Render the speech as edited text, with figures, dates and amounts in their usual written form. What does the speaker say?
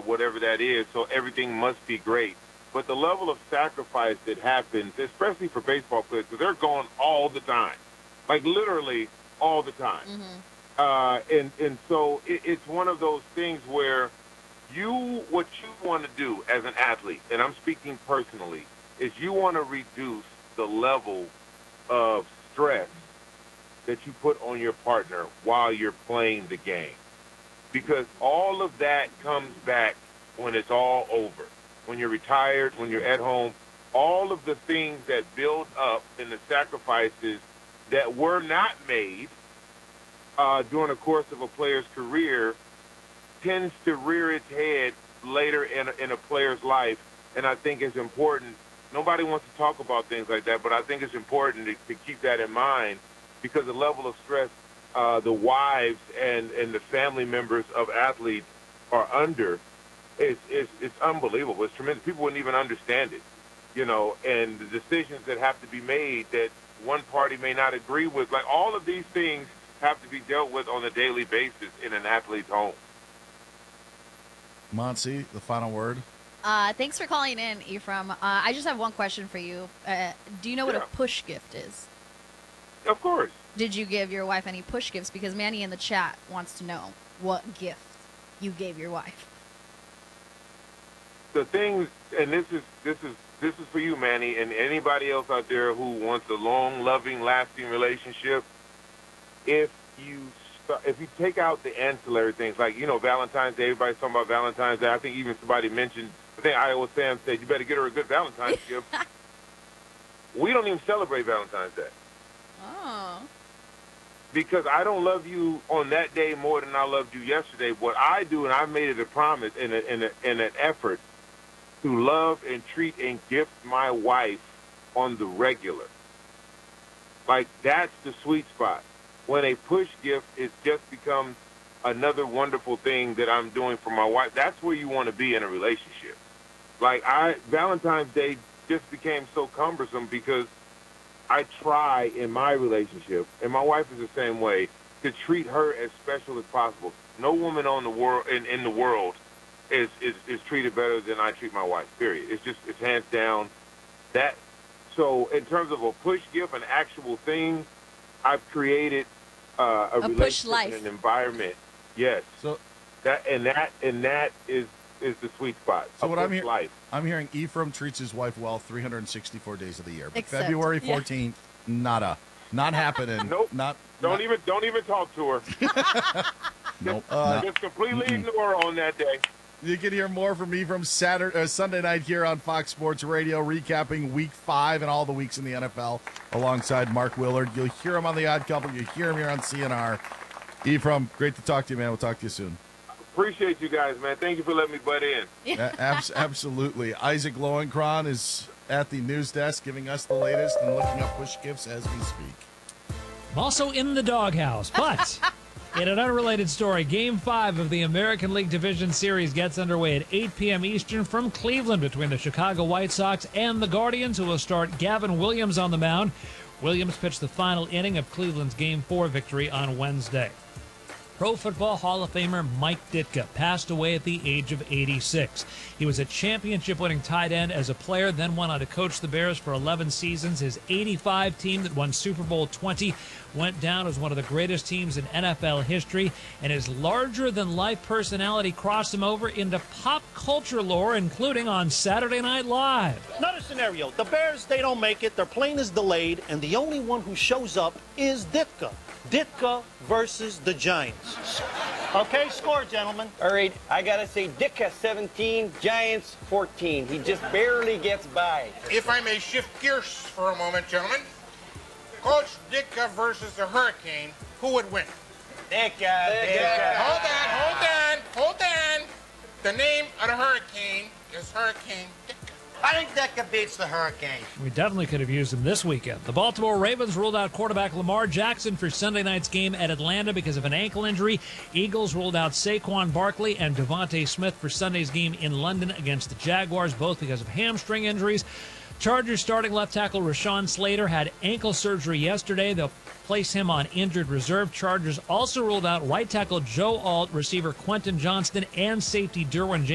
whatever that is, so everything must be great. But the level of sacrifice that happens, especially for baseball players, because they're gone all the time, like literally all the time. And so it's one of those things where what you want to do as an athlete, and I'm speaking personally, is you want to reduce the level of stress that you put on your partner while you're playing the game. Because all of that comes back when it's all over. When you're retired, when you're at home, all of the things that build up and the sacrifices that were not made during the course of a player's career tends to rear its head later in a player's life. And I think it's important. Nobody wants to talk about things like that, but I think it's important to keep that in mind, because the level of stress the wives and the family members of athletes are under it's unbelievable. It's tremendous. People wouldn't even understand it, and the decisions that have to be made that one party may not agree with. Like, all of these things have to be dealt with on a daily basis in an athlete's home. Monty, the final word. Thanks for calling in, Ephraim. I just have one question for you. Do you know what a push gift is? Of course. Did you give your wife any push gifts? Because Manny in the chat wants to know what gift you gave your wife. The things, and this is for you, Manny, and anybody else out there who wants a long, loving, lasting relationship. If you take out the ancillary things, like, Valentine's Day, everybody's talking about Valentine's Day. I think even somebody mentioned, I think Iowa Sam said, you better get her a good Valentine's gift. We don't even celebrate Valentine's Day. Oh. Because I don't love you on that day more than I loved you yesterday. What I do, and I've made it a promise and an effort to love and treat and gift my wife on the regular. Like, that's the sweet spot. When a push gift, it just becomes another wonderful thing that I'm doing for my wife. That's where you want to be in a relationship. Like, Valentine's Day just became so cumbersome because I try in my relationship, and my wife is the same way, to treat her as special as possible. No woman on the world in the world is treated better than I treat my wife. Period. It's hands down that. So in terms of a push gift, an actual thing, I've created a relationship life. and an environment. Yes. So that is the sweet spot. So what I'm hearing, Ephraim treats his wife well 364 days of the year. But Except, February 14th, not happening. Nope. Don't even talk to her. Nope. Just completely ignore her on that day. You can hear more from Ephraim Sunday night here on Fox Sports Radio, recapping Week 5 and all the weeks in the NFL alongside Mark Willard. You'll hear him on The Odd Couple. You'll hear him here on CNR. Ephraim, great to talk to you, man. We'll talk to you soon. Appreciate you guys, man. Thank you for letting me butt in. Absolutely. Isaac Lowenkron is at the news desk giving us the latest and looking up push gifts as we speak. I'm also in the doghouse, but in an unrelated story, Game 5 of the American League Division Series gets underway at 8 p.m. Eastern from Cleveland between the Chicago White Sox and the Guardians, who will start Gavin Williams on the mound. Williams pitched the final inning of Cleveland's Game 4 victory on Wednesday. Pro Football Hall of Famer Mike Ditka passed away at the age of 86. He was a championship-winning tight end as a player, then went on to coach the Bears for 11 seasons. His 85 team that won Super Bowl 20 went down as one of the greatest teams in NFL history, and his larger-than-life personality crossed him over into pop culture lore, including on Saturday Night Live. Another scenario. The Bears, they don't make it. Their plane is delayed, and the only one who shows up is Ditka. Ditka versus the Giants. Okay, score, gentlemen. All right, I gotta say Ditka 17, Giants 14. He just barely gets by. If I may shift gears for a moment, gentlemen. Coach Ditka versus the Hurricane, who would win? Ditka. Hold on. The name of the Hurricane is Hurricane Ditka. I think Ditka beats the Hurricane. We definitely could have used him this weekend. The Baltimore Ravens ruled out quarterback Lamar Jackson for Sunday night's game at Atlanta because of an ankle injury. Eagles ruled out Saquon Barkley and Devontae Smith for Sunday's game in London against the Jaguars, both because of hamstring injuries. Chargers starting left tackle Rashawn Slater had ankle surgery yesterday. They'll place him on injured reserve. Chargers also ruled out right tackle Joe Alt, receiver Quentin Johnston, and safety Derwin James.